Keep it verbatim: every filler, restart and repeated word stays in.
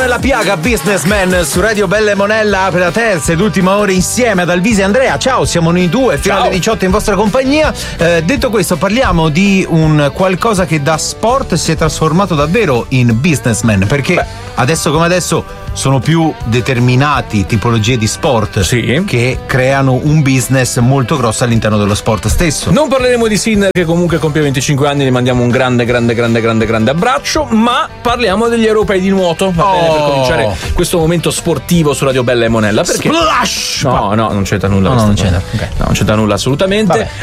è la piaga Businessman su Radio Bella e Monella, apre la terza ed ultima ora insieme ad Alvise e Andrea. Ciao, siamo noi due fino Ciao. alle diciotto in vostra compagnia. Eh, detto questo, parliamo di un qualcosa che da sport si è trasformato davvero in businessman, perché Beh. adesso come adesso sono più determinati tipologie di sport sì. che creano un business molto grosso all'interno dello sport stesso. Non parleremo di Sinner, che comunque compie venticinque anni, gli mandiamo un grande grande grande grande grande abbraccio, ma parliamo degli europei di nuoto, va oh. bene, per cominciare questo momento sportivo su Radio Bella e Monella, perché Splash! no no non c'entra nulla, no, no non c'entra okay. no, non c'entra nulla assolutamente. Vabbè.